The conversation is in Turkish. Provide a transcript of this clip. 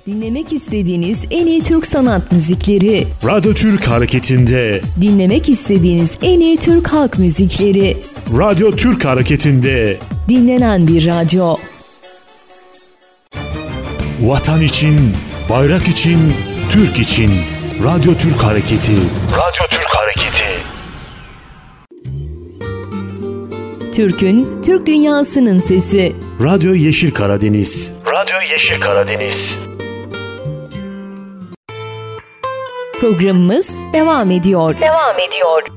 Dinlemek istediğiniz en iyi Türk sanat müzikleri. Radyo Türk Hareketi'nde. Dinlemek istediğiniz en iyi Türk halk müzikleri. Radyo Türk Hareketi'nde. Dinlenen bir radyo. Vatan için, bayrak için, Türk için. Radyo Türk Hareketi. Radyo Türk Hareketi. Türk'ün, Türk dünyasının sesi. Radyo Yeşil Karadeniz. Radyo Yeşil Karadeniz. Programımız devam ediyor.